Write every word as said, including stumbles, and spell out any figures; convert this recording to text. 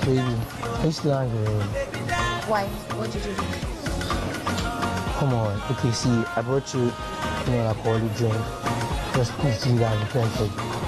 Baby, are you still angry? Why? What did you do? Come on. Okay, see, I brought you, you know, like all the drink. Just please do that. I'm praying for you.